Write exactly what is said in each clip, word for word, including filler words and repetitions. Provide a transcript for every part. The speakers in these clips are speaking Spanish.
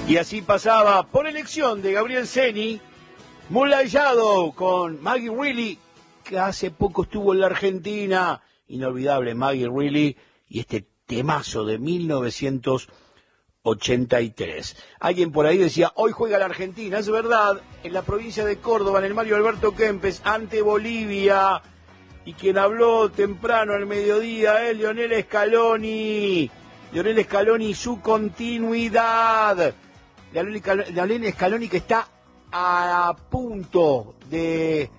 Y así pasaba, por elección de Gabriel Ceni, Moonlight Shadow con Maggie Reilly, que hace poco estuvo en la Argentina. Inolvidable Maggie Reilly y este temazo de mil novecientos ochenta y tres. Alguien por ahí decía, hoy juega la Argentina. Es verdad, en la provincia de Córdoba, en el Mario Alberto Kempes, ante Bolivia. Y quien habló temprano al mediodía es Lionel Scaloni. Lionel Scaloni y su continuidad. Lionel Scaloni que está a punto de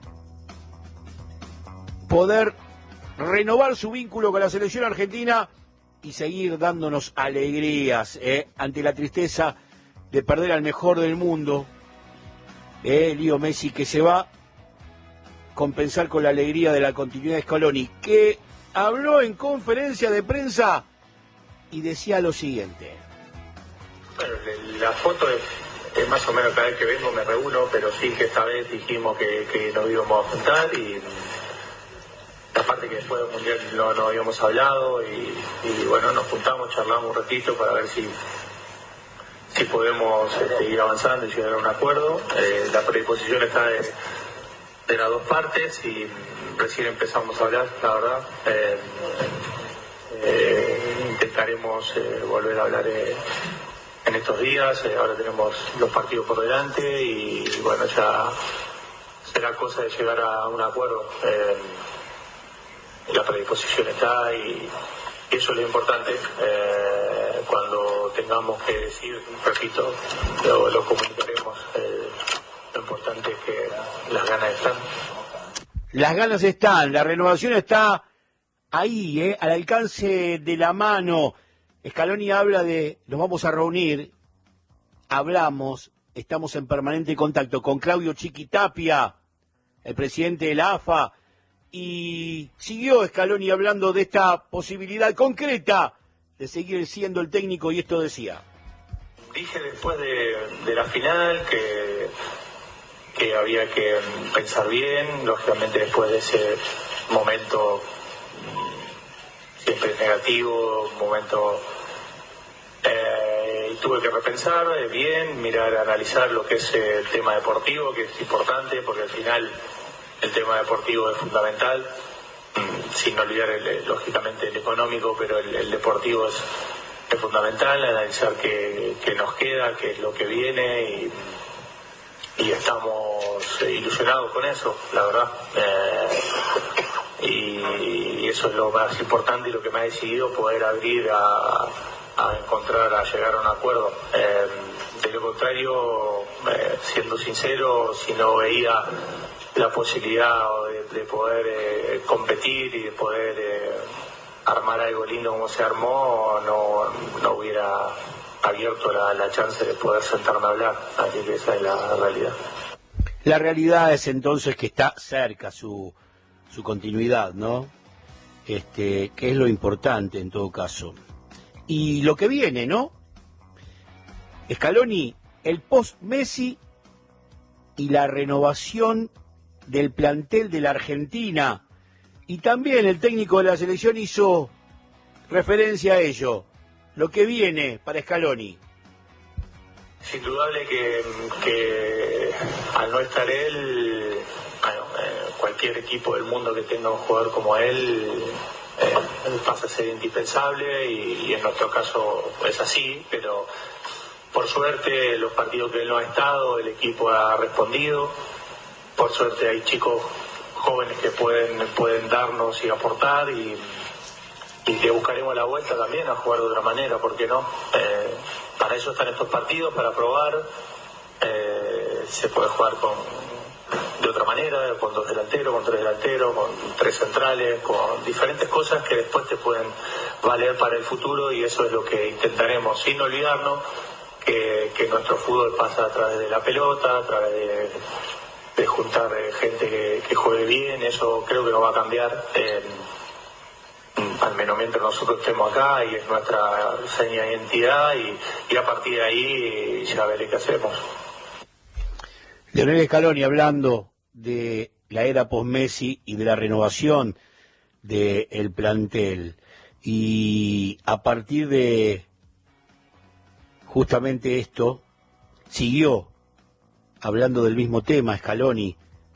poder renovar su vínculo con la selección argentina y seguir dándonos alegrías eh, ante la tristeza de perder al mejor del mundo, eh, Leo Messi, que se va a compensar con la alegría de la continuidad de Scaloni, que habló en conferencia de prensa y decía lo siguiente. Bueno, la foto es, es más o menos cada vez que vengo me reúno, pero sí que esta vez dijimos que, que nos íbamos a juntar y aparte que después del Mundial no, no habíamos hablado y, y bueno, nos juntamos, charlamos un ratito para ver si si podemos este, ir avanzando y llegar a un acuerdo. Eh, la predisposición está de, de las dos partes y recién empezamos a hablar, la verdad. Eh, eh, intentaremos eh, volver a hablar eh, en estos días. Eh, ahora tenemos los partidos por delante y, y bueno, ya será cosa de llegar a un acuerdo. Eh, la predisposición está y eso es lo importante. Eh, cuando tengamos que decir, repito, lo, lo comunicaremos. Eh, lo importante es que las ganas están. Las ganas están, la renovación está ahí, eh, al alcance de la mano. Scaloni habla de, nos vamos a reunir, hablamos, estamos en permanente contacto con Claudio Chiquitapia, el presidente de la A F A, y siguió Scaloni hablando de esta posibilidad concreta de seguir siendo el técnico, y esto decía. Dije después de, de la final que, que había que pensar bien, lógicamente después de ese momento siempre negativo, un momento eh, tuve que repensar bien, mirar, analizar lo que es el tema deportivo, que es importante porque al final el tema deportivo es fundamental, sin olvidar el, lógicamente el económico, pero el, el deportivo es, es fundamental, analizar qué, qué nos queda, qué es lo que viene y, y estamos ilusionados con eso, la verdad. Eh, y, y eso es lo más importante y lo que me ha decidido poder abrir a, a encontrar, a llegar a un acuerdo. Eh, de lo contrario, eh, siendo sincero, si no veía la posibilidad de, de poder eh, competir y de poder eh, armar algo lindo como se armó, no, no hubiera abierto la, la chance de poder sentarme a hablar. Así que esa es la realidad. La realidad es entonces que está cerca su, su continuidad, ¿no? Este, que es lo importante en todo caso. Y lo que viene, ¿no? Scaloni, el post-Messi y la renovación del plantel de la Argentina, y también el técnico de la selección hizo referencia a ello, lo que viene para Scaloni. Es indudable que, que al no estar él, bueno, eh, cualquier equipo del mundo que tenga un jugador como él eh, pasa a ser indispensable y, y en nuestro caso es así, pero por suerte los partidos que él no ha estado, el equipo ha respondido. Por suerte hay chicos jóvenes que pueden pueden darnos y aportar y, y le buscaremos la vuelta también a jugar de otra manera, ¿por qué no? Eh, para eso están estos partidos, para probar. Eh, se puede jugar con de otra manera, con dos delanteros, con tres delanteros, con tres centrales, con diferentes cosas que después te pueden valer para el futuro y eso es lo que intentaremos, sin olvidarnos que, que nuestro fútbol pasa a través de la pelota, a través de de juntar eh, gente que, que juegue bien, eso creo que no va a cambiar, eh, al menos mientras nosotros estemos acá y es nuestra seña de identidad y, y a partir de ahí ya veré qué hacemos. Lionel Scaloni hablando de la era post-Messi y de la renovación del plantel, y a partir de justamente esto siguió hablando del mismo tema, Scaloni,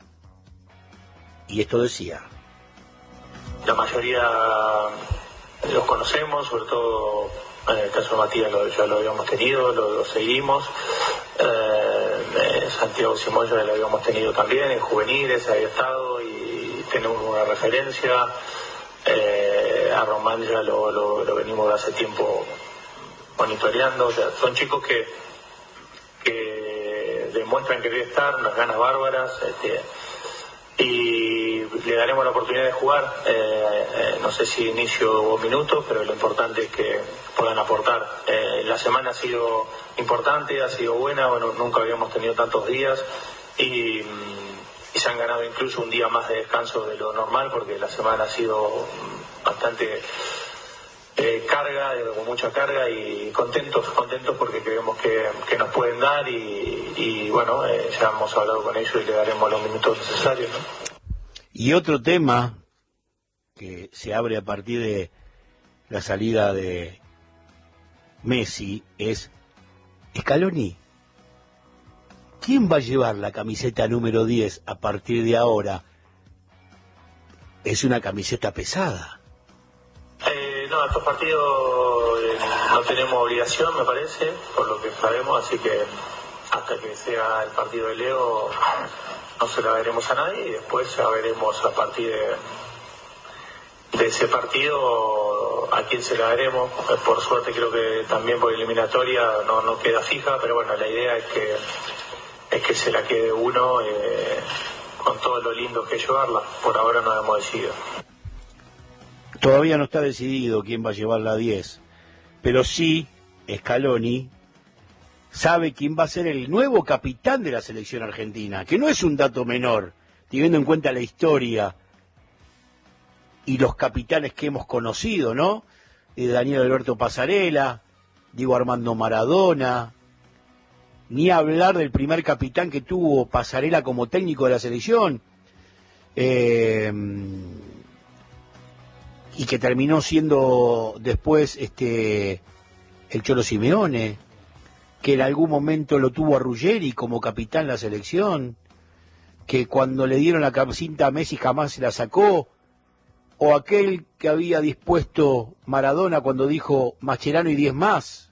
y esto decía. La mayoría los conocemos, sobre todo en el caso de Matías lo, ya lo habíamos tenido, lo, lo seguimos. Eh, Santiago Simón ya lo habíamos tenido también, en juveniles había estado y tenemos una referencia. Eh, a Román ya lo, lo, lo venimos de hace tiempo monitoreando. O sea, son chicos que, que demuestran querer estar, unas ganas bárbaras, este, y le daremos la oportunidad de jugar. Eh, eh, no sé si inicio o minutos, pero lo importante es que puedan aportar. Eh, la semana ha sido importante, ha sido buena, bueno, nunca habíamos tenido tantos días y, y se han ganado incluso un día más de descanso de lo normal, porque la semana ha sido bastante eh, carga, eh, con mucha carga, y contentos, contentos porque creemos que, que nos pueden dar y, y bueno, eh, ya hemos hablado con ellos y le daremos los minutos necesarios, ¿no? Y otro tema que se abre a partir de la salida de Messi es Scaloni. ¿Quién va a llevar la camiseta número diez a partir de ahora? Es una camiseta pesada. Eh, no, estos partidos eh, no tenemos obligación, me parece, por lo que sabemos, así que hasta que sea el partido de Leo no se la veremos a nadie y después ya veremos a partir de, de ese partido a quién se la veremos. Por suerte creo que también por eliminatoria no, no queda fija, pero bueno, la idea es que es que se la quede uno eh, con todo lo lindo que es llevarla. Por ahora no hemos decidido. Todavía no está decidido quién va a llevar la diez, pero sí Scaloni sabe quién va a ser el nuevo capitán de la selección argentina, que no es un dato menor, teniendo en cuenta la historia y los capitanes que hemos conocido, ¿no? De Daniel Alberto Pasarela, Diego Armando Maradona, ni hablar del primer capitán que tuvo Pasarela como técnico de la selección, eh, y que terminó siendo después este el Cholo Simeone, que en algún momento lo tuvo a Ruggeri como capitán de la selección, que cuando le dieron la cinta a Messi jamás se la sacó, o aquel que había dispuesto Maradona cuando dijo Mascherano y diez más.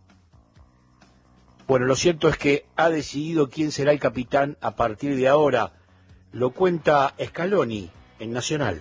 Bueno, lo cierto es que ha decidido quién será el capitán a partir de ahora. Lo cuenta Scaloni en Nacional.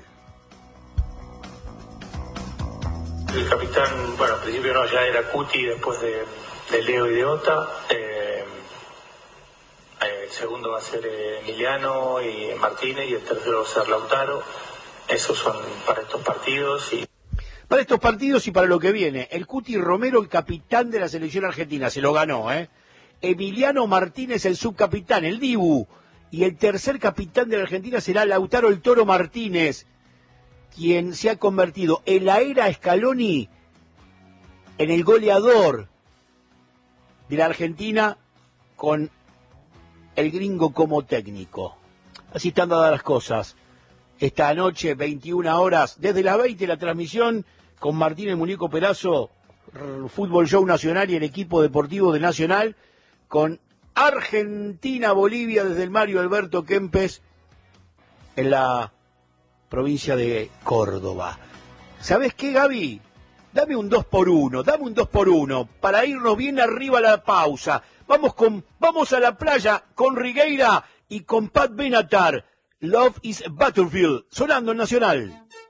El capitán, bueno, al principio no, ya era Cuti después de, de Leo y de Ota. Eh, el segundo va a ser Emiliano y Martínez y el tercero va a ser Lautaro. Esos son para estos partidos y... Para estos partidos y para lo que viene. El Cuti Romero, el capitán de la selección argentina, se lo ganó, ¿eh? Emiliano Martínez, el subcapitán, el Dibu. Y el tercer capitán de la Argentina será Lautaro el Toro Martínez, quien se ha convertido en la era Scaloni en el goleador de la Argentina con el gringo como técnico. Así están dadas las cosas. Esta noche, veintiuna horas, desde las veinte, la transmisión con Martín el Muñeco Perazo, Fútbol Show Nacional y el equipo deportivo de Nacional, con Argentina-Bolivia desde el Mario Alberto Kempes en la provincia de Córdoba. ¿Sabes qué, Gaby? Dame un dos por uno, dame un dos por uno para irnos bien arriba a la pausa. Vamos con, vamos a la playa con Rigueira y con Pat Benatar. Love is Battlefield, sonando en Nacional.